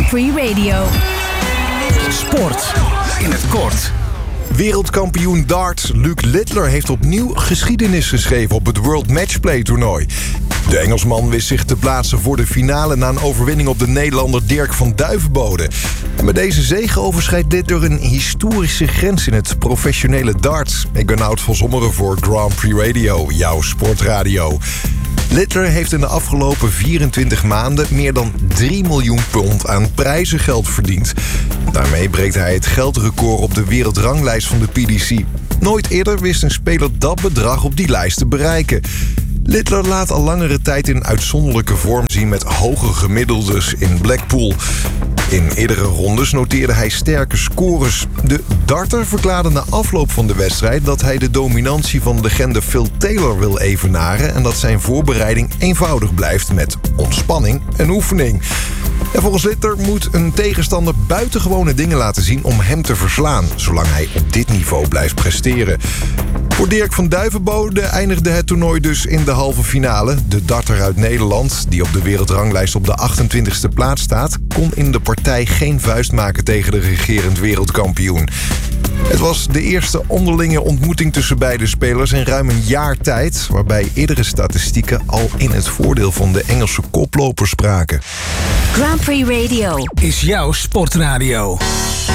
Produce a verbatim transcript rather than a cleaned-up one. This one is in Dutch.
Grand Prix Radio. Sport in het kort. Wereldkampioen darts Luc Littler heeft opnieuw geschiedenis geschreven op het World Matchplay toernooi. De Engelsman wist zich te plaatsen voor de finale na een overwinning op de Nederlander Dirk van Duijvenbode. En met deze zege overschrijdt Littler een historische grens in het professionele darts. Ik ben Nout van Zommeren voor Grand Prix Radio, jouw sportradio. Littler heeft in de afgelopen vierentwintig maanden meer dan drie miljoen pond aan prijzengeld verdiend. Daarmee breekt hij het geldrecord op de wereldranglijst van de P D C. Nooit eerder wist een speler dat bedrag op die lijst te bereiken. Littler laat al langere tijd in uitzonderlijke vorm zien met hoge gemiddeldes in Blackpool. In eerdere rondes noteerde hij sterke scores. De darter verklaarde na afloop van de wedstrijd dat hij de dominantie van legende Phil Taylor wil evenaren en dat zijn voorbereiding eenvoudig blijft met ontspanning en oefening. En volgens Littler moet een tegenstander buitengewone dingen laten zien om hem te verslaan, zolang hij op dit niveau blijft presteren. Voor Dirk van Duijvenbode eindigde het toernooi dus in de halve finale. De darter uit Nederland, die op de wereldranglijst op de achtentwintigste plaats staat, kon in de partij geen vuist maken tegen de regerend wereldkampioen. Het was de eerste onderlinge ontmoeting tussen beide spelers in ruim een jaar tijd, waarbij eerdere statistieken al in het voordeel van de Engelse koploper spraken. Grand Prix Radio is jouw sportradio.